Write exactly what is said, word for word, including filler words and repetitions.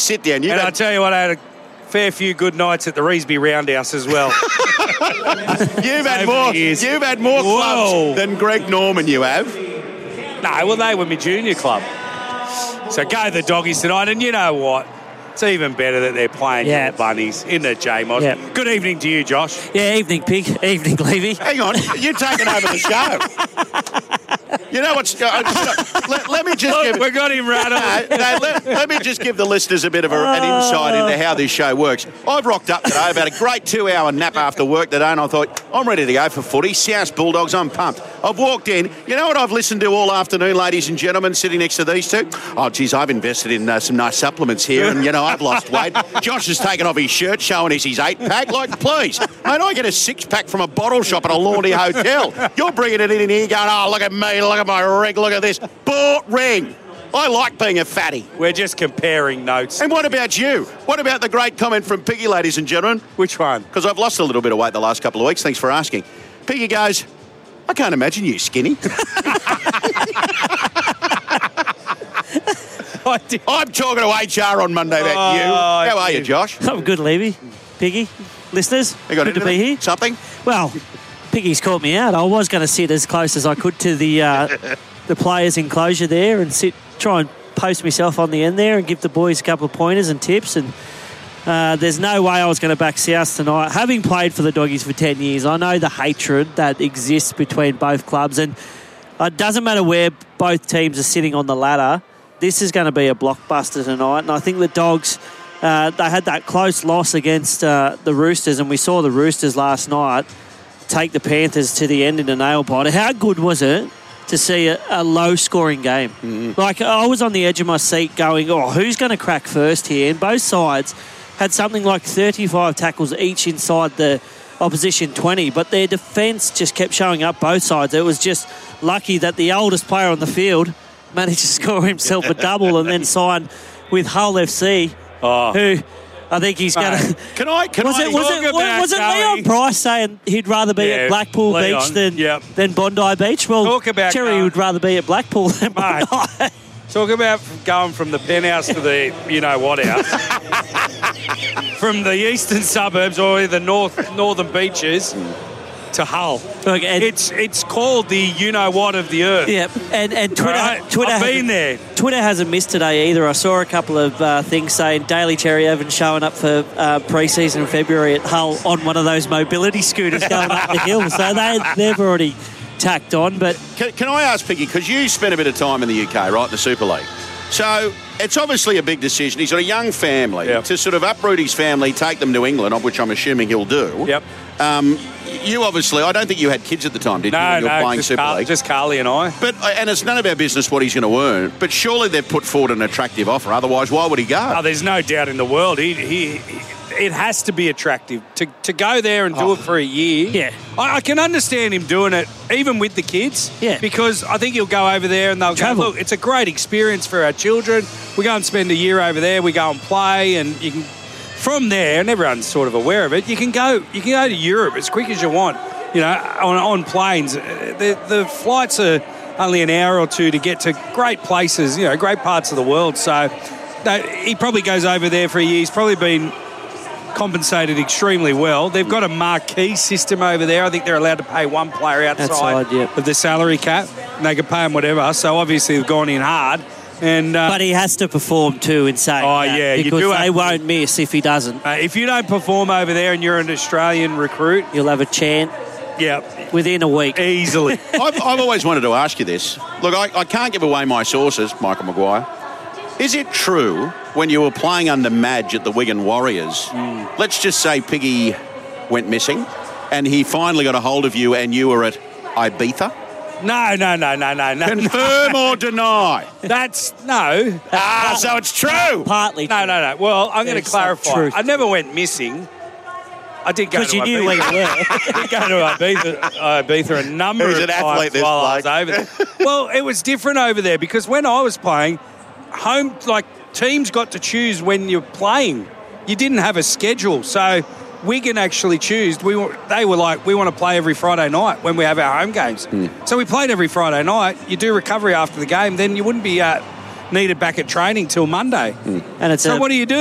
Sit down. You and had... I tell you what, I had a fair few good nights at the Revesby Roundhouse as well. you've had Over more. the years. You've had more Whoa. clubs than Greg Norman. You have. No, well, they were my junior club. So go the Doggies tonight, and you know what? It's even better that they're playing Yeah. your bunnies in the J-Moss. Yeah. Good evening to you, Josh. Yeah, evening, Pig. Evening, Levy. Hang on, you're taking over the show. You know what's... Uh, you know, let, let me just Look, give... we got him rattled. No, no, let, let me just give the listeners a bit of a, an insight into how this show works. I've rocked up today. I've had a great two-hour nap after work today, and I thought, I'm ready to go for footy. South Bulldogs, I'm pumped. I've walked in. You know what I've listened to all afternoon, ladies and gentlemen, sitting next to these two? Oh, geez, I've invested in uh, some nice supplements here, and, you know, I've lost weight. Josh has taken off his shirt, showing us his eight-pack. Like, please, mate, I get a six-pack from a bottle shop at a Laundy Hotel. You're bringing it in here going, oh, look at me, look at my rig, look at this. Boring. I like being a fatty. We're just comparing notes. And what about you? What about the great comment from Piggy, ladies and gentlemen? Which one? Because I've lost a little bit of weight the last couple of weeks. Thanks for asking. Piggy goes, I can't imagine you skinny. I'm talking to H R on Monday about Oh, you. How are you, Josh? I'm good, Levy. Piggy, listeners, You got good to anything? be here. Something? Well, Piggy's caught me out. I was going to sit as close as I could to the uh, the players' enclosure there and sit, try and post myself on the end there and give the boys a couple of pointers and tips. And uh, there's no way I was going to back South tonight. Having played for the Doggies for ten years, I know the hatred that exists between both clubs. And it doesn't matter where both teams are sitting on the ladder. This is going to be a blockbuster tonight. And I think the Dogs... Uh, they had that close loss against uh, the Roosters, and we saw the Roosters last night take the Panthers to the end in a nail biter. How good was it to see a, a low-scoring game? Mm-hmm. Like, I was on the edge of my seat going, oh, who's going to crack first here? And both sides had something like thirty-five tackles each inside the opposition twenty, but their defence just kept showing up both sides. It was just lucky that the oldest player on the field managed to score himself a double and then sign with Hull F C. Oh. Who I think he's going to... Can I... Can Was I it, was talk it, about was it going- Leon Price saying he'd rather be Yeah, at Blackpool Leon, Beach than, yep. than Bondi Beach? Well, Talk about Cherry going- would rather be at Blackpool than Mate. Bondi. Talk about going from the penthouse to the you-know-what house. From the eastern suburbs or the north northern beaches to Hull. Look, and- It's it's called the you-know-what of the earth. Yeah, and, and Twitter, Right? Twitter, I've hasn't- been there. Twitter hasn't missed today either. I saw a couple of uh, things saying Daly Cherry Evans showing up for uh, pre-season in February at Hull on one of those mobility scooters going up the hill. So they, they've already tacked on. But Can, can I ask, Piggy, because you spent a bit of time in the U K, right, in the Super League. So it's obviously a big decision. He's got a young family. Yep. To sort of uproot his family, take them to England, of which I'm assuming he'll do. Yep. Um, you obviously, I don't think you had kids at the time, did you, No, when you were no, playing just, Super Car- League? just Carly and I. But, and it's none of our business what he's going to earn, but surely they've put forward an attractive offer. Otherwise, why would he go? Oh, there's no doubt in the world. He, he, he it has to be attractive to to go there and do Oh. it for a year. Yeah. I, I can understand him doing it, even with the kids. Yeah. Because I think he'll go over there and they'll Travel. go, look, it's a great experience for our children. We go and spend a year over there. We go and play, and you can from there, and everyone's sort of aware of it. You can go, you can go to Europe as quick as you want. You know, on on planes, the the flights are only an hour or two to get to great places. You know, great parts of the world. So that, he probably goes over there for a year. He's probably been compensated extremely well. They've got a marquee system over there. I think they're allowed to pay one player outside, Outside, yep. of the salary cap, and they can pay him whatever. So obviously they've gone in hard. And uh, but he has to perform too in saying Oh, that, yeah, you because do they have to. won't miss if he doesn't. uh, if you don't perform over there and you're an Australian recruit, You'll have a chant yeah, within a week. easily. I've, I've always wanted to ask you this. Look, I, I can't give away my sources, Michael Maguire. Is it true when you were playing under Madge at the Wigan Warriors, Mm. let's just say Piggy went missing and he finally got a hold of you and you were at Ibiza? No, no, no, no, no, no. Confirm or deny? That's no. Ah, so it's true. Partly No, no, no. Well, I'm going to There's some clarify. truth. I never went missing. I did go because to you knew where you Ibiza. were. I did go to Ibiza, uh, Ibiza a number He's of an times athlete, this while I was bloke. over there. Well, it was different over there because when I was playing, home like teams got to choose when you're playing. You didn't have a schedule, so Wigan actually chose. We were, they were like, we want to play every Friday night when we have our home games. Hmm. So we played every Friday night. You do recovery after the game, then you wouldn't be uh, needed back at training till Monday. And it's So a, what do you do?